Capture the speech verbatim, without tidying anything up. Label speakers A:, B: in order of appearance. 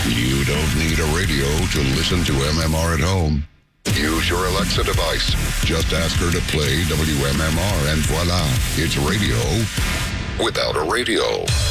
A: You don't need a radio to listen to M M R at home. Use your Alexa device. Just ask her to play W M M R and voila, it's radio without a radio.